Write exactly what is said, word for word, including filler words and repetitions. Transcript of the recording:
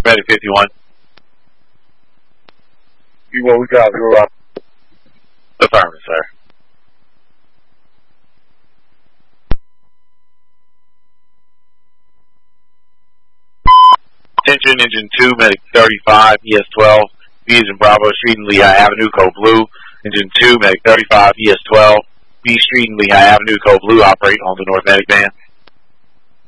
Medic fifty-one. fifty-one, we got zero. Affirmative, sir. Attention, Engine two, Medic thirty-five, E S twelve, B is in Bravo, Street and Lehigh Avenue, Code Blue. Engine two, Medic thirty-five, E S twelve, B Street and Lehigh Avenue, Code Blue, operate on the North Medic van.